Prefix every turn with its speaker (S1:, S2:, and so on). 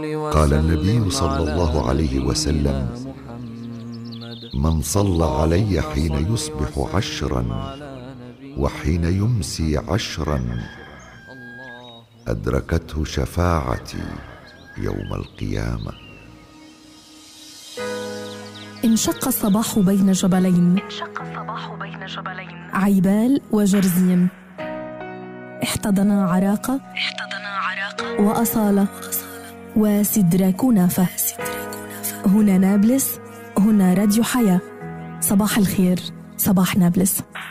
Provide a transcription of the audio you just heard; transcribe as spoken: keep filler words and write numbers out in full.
S1: قال النبي صلى الله عليه وسلم: من صلى علي حين يصبح عشرا وحين يمسي عشرا أدركته شفاعتي يوم القيامة.
S2: انشق الصباح بين جبلين، انشق الصباح بين جبلين عيبال وجرزيم، احتضنا عراقة، احتضنا عراقة وأصالة وسدرة كنافة. هنا نابلس، هنا راديو حياة. صباح الخير، صباح نابلس.